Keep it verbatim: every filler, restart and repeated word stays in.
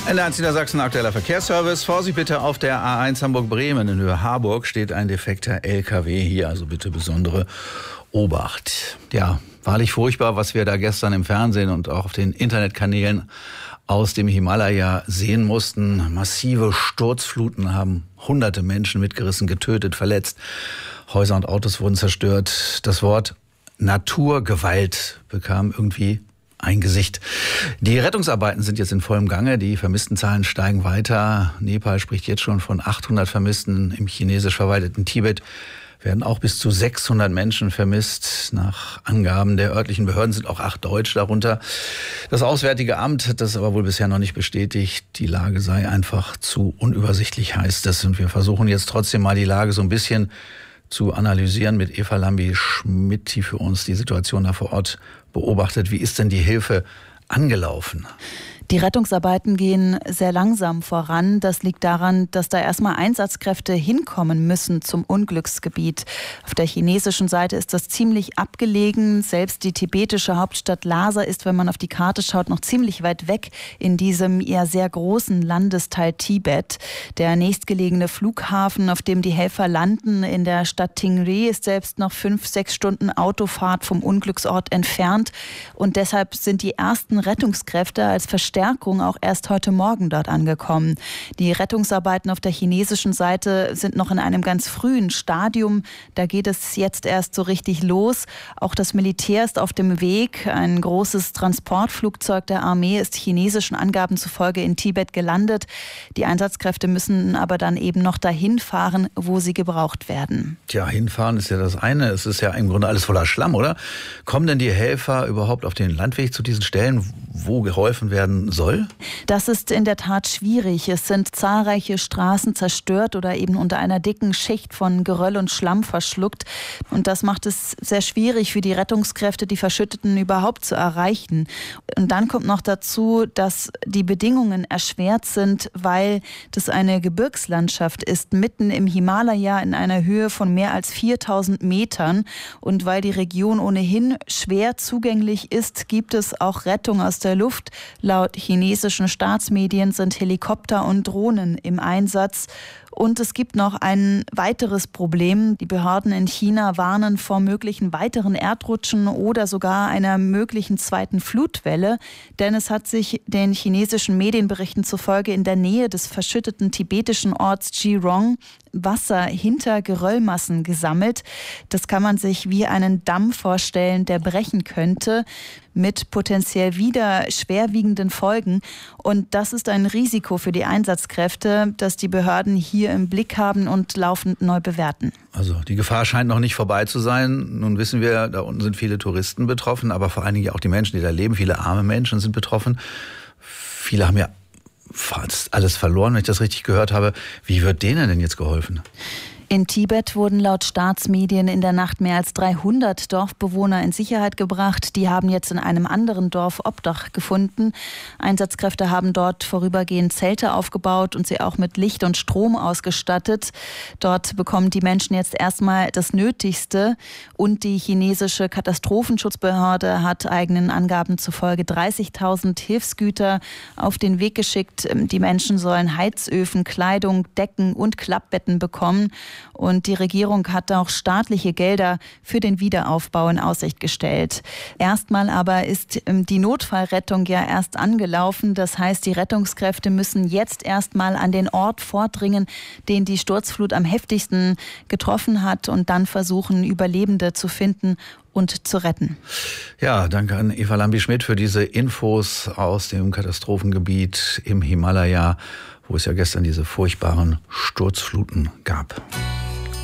N eins Niedersachsen, aktueller Verkehrsservice. Vorsicht bitte auf der A eins Hamburg-Bremen. In Höhe Harburg steht ein defekter L K W. Hier also bitte besondere Obacht. Ja, wahrlich furchtbar, was wir da gestern im Fernsehen und auch auf den Internetkanälen aus dem Himalaya sehen mussten. Massive Sturzfluten haben hunderte Menschen mitgerissen, getötet, verletzt. Häuser und Autos wurden zerstört. Das Wort Naturgewalt bekam irgendwie ein Gesicht. Die Rettungsarbeiten sind jetzt in vollem Gange. Die Vermisstenzahlen steigen weiter. Nepal spricht jetzt schon von achthundert Vermissten. Im chinesisch verwalteten Tibet werden auch bis zu sechshundert Menschen vermisst. Nach Angaben der örtlichen Behörden sind auch acht Deutsche darunter. Das Auswärtige Amt hat das aber wohl bisher noch nicht bestätigt. Die Lage sei einfach zu unübersichtlich, heißt es. Und wir versuchen jetzt trotzdem mal die Lage so ein bisschen zu analysieren mit Eva Lambi-Schmidt, die für uns die Situation da vor Ort beobachtet. Wie ist denn die Hilfe angelaufen? Die Rettungsarbeiten gehen sehr langsam voran. Das liegt daran, dass da erstmal Einsatzkräfte hinkommen müssen zum Unglücksgebiet. Auf der chinesischen Seite ist das ziemlich abgelegen. Selbst die tibetische Hauptstadt Lhasa ist, wenn man auf die Karte schaut, noch ziemlich weit weg in diesem eher sehr großen Landesteil Tibet. Der nächstgelegene Flughafen, auf dem die Helfer landen, in der Stadt Tingri, ist selbst noch fünf, sechs Stunden Autofahrt vom Unglücksort entfernt. Und deshalb sind die ersten Rettungskräfte als Verstärkung Verstärkung auch erst heute Morgen dort angekommen. Die Rettungsarbeiten auf der chinesischen Seite sind noch in einem ganz frühen Stadium. Da geht es jetzt erst so richtig los. Auch das Militär ist auf dem Weg. Ein großes Transportflugzeug der Armee ist chinesischen Angaben zufolge in Tibet gelandet. Die Einsatzkräfte müssen aber dann eben noch dahin fahren, wo sie gebraucht werden. Tja, hinfahren ist ja das eine. Es ist ja im Grunde alles voller Schlamm, oder? Kommen denn die Helfer überhaupt auf den Landweg zu diesen Stellen, wo geholfen werden soll? Das ist in der Tat schwierig. Es sind zahlreiche Straßen zerstört oder eben unter einer dicken Schicht von Geröll und Schlamm verschluckt. Und das macht es sehr schwierig für die Rettungskräfte, die Verschütteten überhaupt zu erreichen. Und dann kommt noch dazu, dass die Bedingungen erschwert sind, weil das eine Gebirgslandschaft ist, mitten im Himalaya in einer Höhe von mehr als viertausend Metern. Und weil die Region ohnehin schwer zugänglich ist, gibt es auch Rettung aus der Luft. Laut chinesischen Staatsmedien sind Helikopter und Drohnen im Einsatz. Und es gibt noch ein weiteres Problem. Die Behörden in China warnen vor möglichen weiteren Erdrutschen oder sogar einer möglichen zweiten Flutwelle. Denn es hat sich den chinesischen Medienberichten zufolge in der Nähe des verschütteten tibetischen Orts Jirong Wasser hinter Geröllmassen gesammelt. Das kann man sich wie einen Damm vorstellen, der brechen könnte, mit potenziell wieder schwerwiegenden Folgen. Und das ist ein Risiko für die Einsatzkräfte, das die Behörden hier im Blick haben und laufend neu bewerten. Also die Gefahr scheint noch nicht vorbei zu sein. Nun wissen wir, da unten sind viele Touristen betroffen, aber vor allen Dingen auch die Menschen, die da leben. Viele arme Menschen sind betroffen. Viele haben ja fast alles verloren, wenn ich das richtig gehört habe. Wie wird denen denn jetzt geholfen? In Tibet wurden laut Staatsmedien in der Nacht mehr als dreihundert Dorfbewohner in Sicherheit gebracht. Die haben jetzt in einem anderen Dorf Obdach gefunden. Einsatzkräfte haben dort vorübergehend Zelte aufgebaut und sie auch mit Licht und Strom ausgestattet. Dort bekommen die Menschen jetzt erstmal das Nötigste. Und die chinesische Katastrophenschutzbehörde hat eigenen Angaben zufolge dreißigtausend Hilfsgüter auf den Weg geschickt. Die Menschen sollen Heizöfen, Kleidung, Decken und Klappbetten bekommen. Und die Regierung hat auch staatliche Gelder für den Wiederaufbau in Aussicht gestellt. Erstmal aber ist die Notfallrettung ja erst angelaufen. Das heißt, die Rettungskräfte müssen jetzt erstmal an den Ort vordringen, den die Sturzflut am heftigsten getroffen hat, und dann versuchen, Überlebende zu finden und zu retten. Ja, danke an Eva Lambi-Schmidt für diese Infos aus dem Katastrophengebiet im Himalaya, wo es ja gestern diese furchtbaren Sturzfluten gab.